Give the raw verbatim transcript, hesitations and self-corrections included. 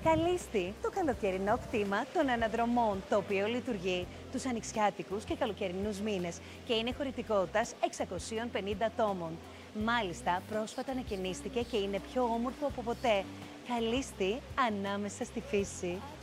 Καλίστη, το καλοκαιρινό κτήμα των αναδρομών, το οποίο λειτουργεί τους ανοιξιάτικους και καλοκαιρινούς μήνες και είναι χωρητικότητας εξακοσίων πενήντα ατόμων. Μάλιστα, πρόσφατα ανακαινίστηκε και είναι πιο όμορφο από ποτέ. Καλίστη ανάμεσα στη φύση.